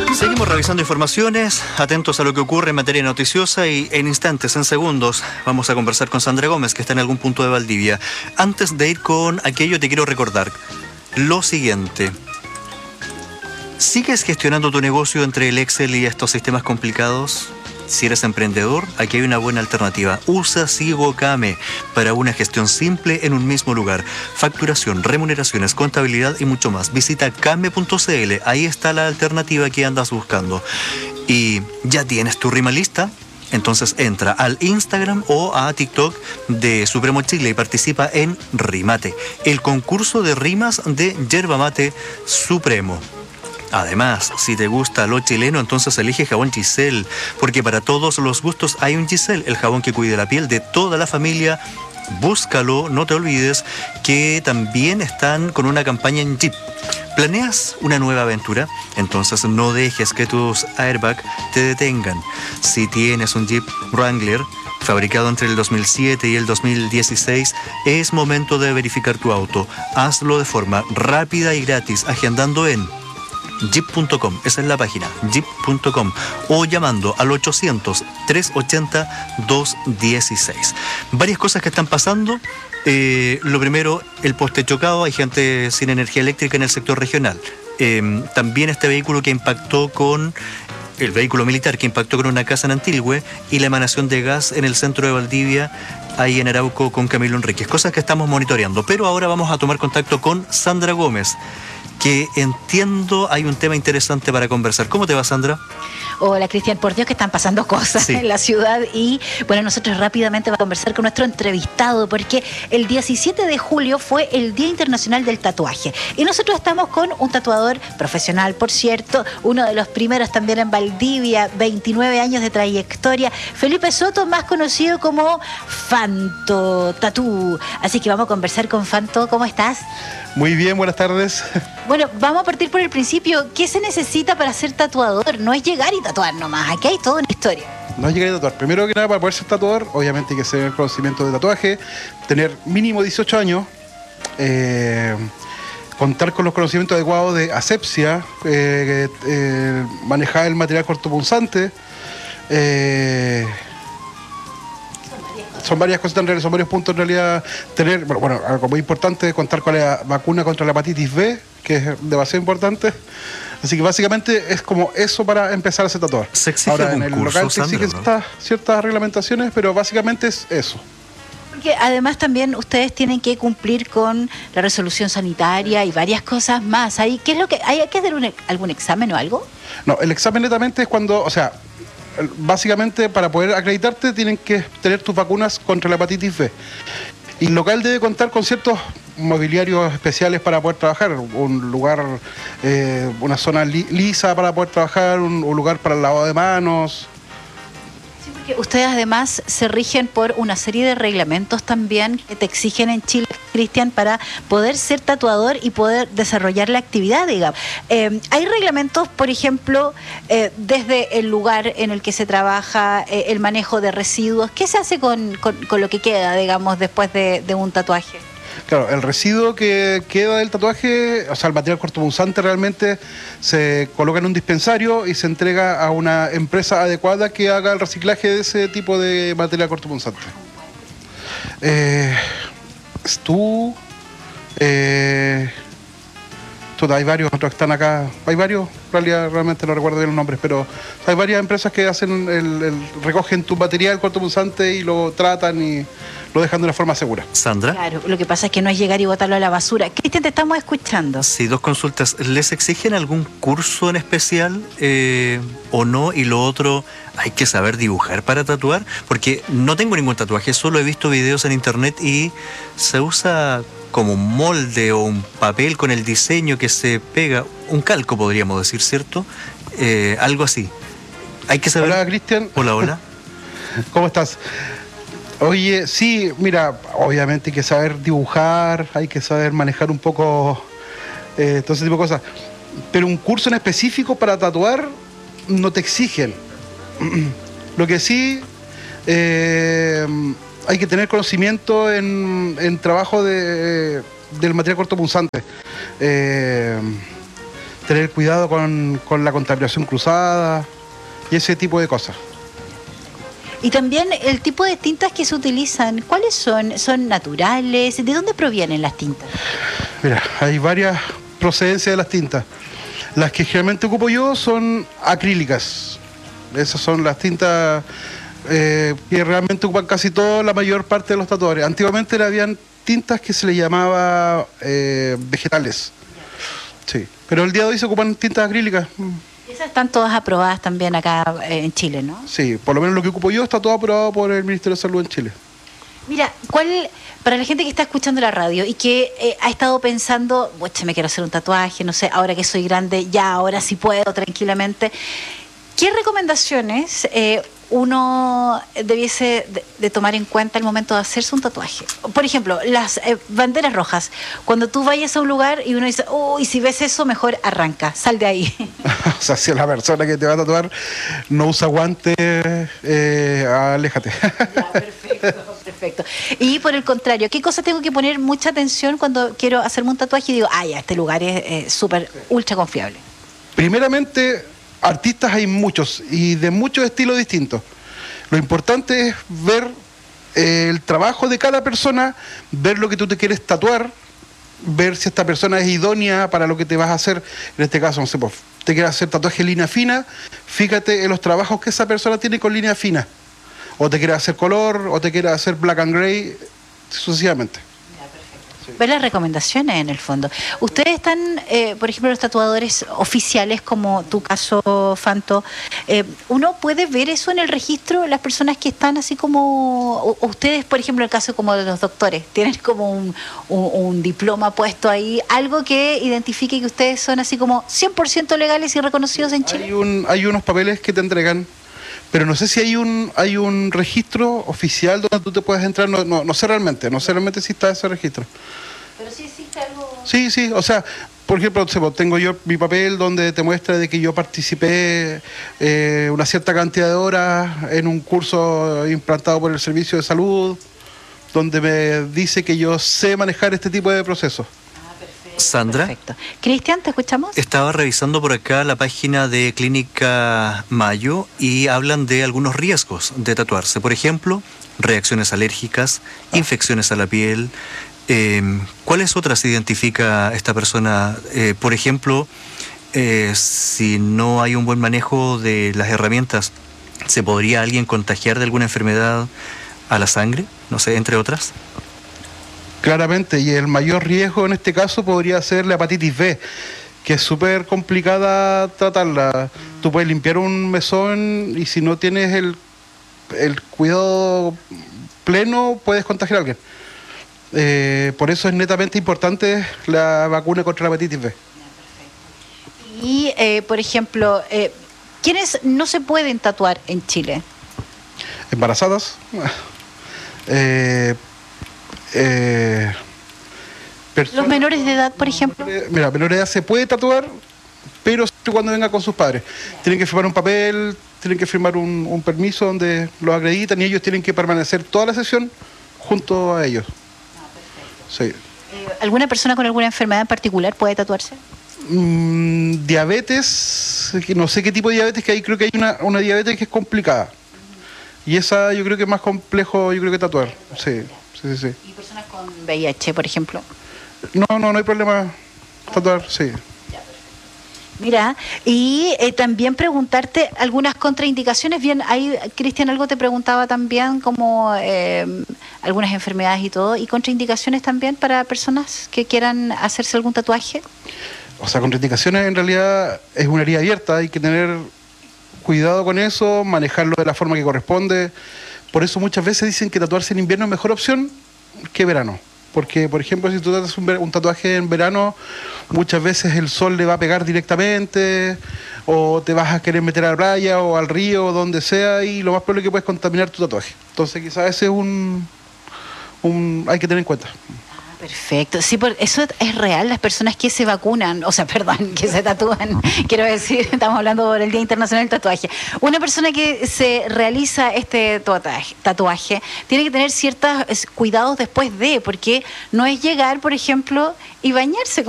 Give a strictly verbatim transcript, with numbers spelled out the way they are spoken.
Seguimos revisando informaciones, atentos a lo que ocurre en materia noticiosa y en instantes, en segundos, vamos a conversar con Sandra Gómez, que está en algún punto de Valdivia. Antes de ir con aquello, te quiero recordar lo siguiente. ¿Sigues gestionando tu negocio entre el Excel y estos sistemas complicados? Si eres emprendedor, aquí hay una buena alternativa. Usa SigoKame para una gestión simple en un mismo lugar. Facturación, remuneraciones, contabilidad y mucho más. Visita kame punto cl. Ahí está la alternativa que andas buscando. ¿Y ya tienes tu rima lista? Entonces entra al Instagram o a TikTok de Supremo Chile y participa en Rimate, el concurso de rimas de Yerba Mate Supremo. Además, si te gusta lo chileno, entonces elige jabón Giselle, porque para todos los gustos hay un Giselle, el jabón que cuide la piel de toda la familia. Búscalo, no te olvides que también están con una campaña en Jeep. ¿Planeas una nueva aventura? Entonces no dejes que tus airbags te detengan. Si tienes un Jeep Wrangler fabricado entre el dos mil siete y el dos mil dieciséis, es momento de verificar tu auto. Hazlo de forma rápida y gratis, agendando en jeep punto com, esa es la página, jeep punto com, o llamando al ochocientos, trescientos ochenta, doscientos dieciséis. Varias cosas que están pasando. Eh, lo primero, el poste chocado, hay gente sin energía eléctrica en el sector regional. Eh, también este vehículo que impactó con, el vehículo militar que impactó con una casa en Antilhue, y la emanación de gas en el centro de Valdivia, ahí en Arauco, con Camilo Enríquez. Cosas que estamos monitoreando. Pero ahora vamos a tomar contacto con Sandra Gómez, que entiendo hay un tema interesante para conversar. ¿Cómo te va, Sandra? Hola, Cristian, por Dios que están pasando cosas sí. en la ciudad y bueno, nosotros rápidamente vamos a conversar con nuestro entrevistado porque el diecisiete de julio fue el Día Internacional del Tatuaje y nosotros estamos con un tatuador profesional, por cierto, uno de los primeros también en Valdivia, veintinueve años de trayectoria, Felipe Soto, más conocido como Fanto Tatú. Así que vamos a conversar con Fanto. ¿Cómo estás? Muy bien, buenas tardes. Bueno, vamos a partir por el principio. ¿Qué se necesita para ser tatuador? No es llegar y tatuar nomás, aquí hay toda una historia. No es llegar y tatuar. Primero que nada, para poder ser tatuador, obviamente hay que tener conocimiento de tatuaje, tener mínimo dieciocho años, eh, contar con los conocimientos adecuados de asepsia, eh, eh, manejar el material cortopunzante, eh, son varias cosas en realidad, son varios puntos en realidad. Tener, bueno, bueno, algo muy importante, contar con la vacuna contra la hepatitis B, que es demasiado importante. Así que básicamente es como eso para empezar a ser tatuador. ¿Se exige Ahora algún en el curso, local se exigen Sandra, ¿no? ciertas reglamentaciones, pero básicamente es eso. Porque además también ustedes tienen que cumplir con la resolución sanitaria y varias cosas más. ¿Hay, ¿Qué es lo que hay que hacer un, algún examen o algo? No, el examen netamente es cuando, o sea, básicamente para poder acreditarte tienen que tener tus vacunas contra la hepatitis B. Y el local debe contar con ciertos mobiliarios especiales para poder trabajar, un lugar, eh, una zona li lisa para poder trabajar, un, un lugar para el lavado de manos. Sí, porque ustedes además se rigen por una serie de reglamentos también que te exigen en Chile, Cristian, para poder ser tatuador y poder desarrollar la actividad, digamos. Eh, hay reglamentos, por ejemplo, eh, desde el lugar en el que se trabaja, eh, el manejo de residuos. ¿Qué se hace con, con, con lo que queda, digamos, después de, de un tatuaje? Claro, el residuo que queda del tatuaje, o sea, el material cortopunzante realmente se coloca en un dispensario y se entrega a una empresa adecuada que haga el reciclaje de ese tipo de material cortopunzante. Eh, tú, eh, tú, hay varios otros que están acá, hay varios, en realidad realmente no recuerdo bien los nombres, pero hay varias empresas que hacen el, el, recogen tu material cortopunzante y lo tratan y lo dejan de una forma segura. Sandra. Claro, lo que pasa es que no es llegar y botarlo a la basura. Cristian, te estamos escuchando. Sí, dos consultas. ¿Les exigen algún curso en especial eh, o no? Y lo otro, ¿hay que saber dibujar para tatuar? Porque no tengo ningún tatuaje, solo he visto videos en internet y se usa como un molde o un papel con el diseño que se pega, un calco podríamos decir, ¿cierto? Eh, algo así. Hay que saber... Hola, Cristian. Hola, hola. ¿Cómo estás? Oye, sí, mira, obviamente hay que saber dibujar, hay que saber manejar un poco eh, todo ese tipo de cosas. Pero un curso en específico para tatuar no te exigen. Lo que sí, eh, hay que tener conocimiento en, en trabajo de, del material cortopunzante. Eh, tener cuidado con, con la contaminación cruzada y ese tipo de cosas. Y también el tipo de tintas que se utilizan, ¿cuáles son? ¿Son naturales? ¿De dónde provienen las tintas? Mira, hay varias procedencias de las tintas. Las que generalmente ocupo yo son acrílicas. Esas son las tintas eh, que realmente ocupan casi toda la mayor parte de los tatuadores. Antiguamente habían tintas que se les llamaba eh, vegetales. Sí, pero el día de hoy se ocupan tintas acrílicas. Esas están todas aprobadas también acá eh, en Chile, ¿no? Sí, por lo menos lo que ocupo yo está todo aprobado por el Ministerio de Salud en Chile. Mira, ¿cuál, para la gente que está escuchando la radio y que eh, ha estado pensando, "Bueche, me quiero hacer un tatuaje, no sé, ahora que soy grande, ya, ahora sí puedo tranquilamente", ¿qué recomendaciones eh, uno debiese de, de tomar en cuenta al momento de hacerse un tatuaje? Por ejemplo, las eh, banderas rojas. Cuando tú vayas a un lugar y uno dice, uy, si ves eso, mejor arranca, sal de ahí. O sea, si la persona que te va a tatuar no usa guantes, eh, aléjate. Ya, perfecto, perfecto. Y por el contrario, ¿qué cosa tengo que poner mucha atención cuando quiero hacerme un tatuaje y digo, ah, ya, este lugar es eh, súper, ultra confiable? Primeramente, artistas hay muchos y de muchos estilos distintos. Lo importante es ver eh, el trabajo de cada persona, ver lo que tú te quieres tatuar, ver si esta persona es idónea para lo que te vas a hacer. En este caso, no sé, pues, te quieres hacer tatuaje en línea fina, fíjate en los trabajos que esa persona tiene con línea fina. O te quieres hacer color, o te quieres hacer black and gray, sucesivamente. Ver las recomendaciones en el fondo. Ustedes están, eh, por ejemplo, los tatuadores oficiales, como tu caso, Fanto, eh, ¿uno puede ver eso en el registro? Las personas que están así como, o, o ustedes, por ejemplo, en el caso como de los doctores, tienen como un, un, un diploma puesto ahí, algo que identifique que ustedes son así como cien por ciento legales y reconocidos en Chile. Hay, un, hay unos papeles que te entregan, pero no sé si hay un hay un registro oficial donde tú te puedes entrar, no, no, no sé realmente, no sé realmente si está ese registro. Pero sí existe algo. Sí, sí, o sea, por ejemplo, tengo yo mi papel donde te muestra de que yo participé eh, una cierta cantidad de horas en un curso implantado por el Servicio de Salud, donde me dice que yo sé manejar este tipo de procesos. Sandra. Perfecto. Cristian, ¿te escuchamos? Estaba revisando por acá la página de Clínica Mayo y hablan de algunos riesgos de tatuarse. Por ejemplo, reacciones alérgicas, infecciones a la piel. Eh, ¿Cuáles otras identifica esta persona? Eh, por ejemplo, eh, si no hay un buen manejo de las herramientas, ¿se podría alguien contagiar de alguna enfermedad a la sangre? No sé, entre otras. Claramente, y el mayor riesgo en este caso podría ser la hepatitis B, que es súper complicada tratarla. Tú puedes limpiar un mesón y si no tienes el, el cuidado pleno, puedes contagiar a alguien. Eh, por eso es netamente importante la vacuna contra la hepatitis B. Y, eh, por ejemplo, eh, ¿quiénes no se pueden tatuar en Chile? Embarazadas. Eh, eh, Los menores de edad, por ejemplo. Mira, menores de edad se puede tatuar, pero siempre cuando venga con sus padres. Tienen que firmar un papel, tienen que firmar un, un permiso donde los acreditan y ellos tienen que permanecer toda la sesión junto a ellos. Sí. Eh, ¿Alguna persona con alguna enfermedad en particular puede tatuarse? Mm, diabetes, no sé qué tipo de diabetes que hay, creo que hay una, una diabetes que es complicada. Y esa yo creo que es más complejo, yo creo que tatuar. Sí, sí, sí, sí. ¿Y personas con V I H, por ejemplo? No, no, no hay problema tatuar, sí. Mira, y eh, también preguntarte algunas contraindicaciones. Bien, ahí Cristian algo te preguntaba también, como eh, algunas enfermedades y todo, y contraindicaciones también para personas que quieran hacerse algún tatuaje. O sea, contraindicaciones en realidad es una herida abierta, hay que tener cuidado con eso, manejarlo de la forma que corresponde. Por eso muchas veces dicen que tatuarse en invierno es mejor opción que verano. Porque, por ejemplo, si tú tratas un, un tatuaje en verano, muchas veces el sol le va a pegar directamente, o te vas a querer meter a la playa o al río o donde sea, y lo más probable es que puedes contaminar tu tatuaje. Entonces quizás ese es un, un hay que tener en cuenta. Perfecto, sí, por eso es real, las personas que se vacunan, o sea, perdón, que se tatúan, quiero decir, estamos hablando por el Día Internacional del Tatuaje. Una persona que se realiza este tatuaje, tatuaje tiene que tener ciertos cuidados después de, porque no es llegar, por ejemplo, y bañarse.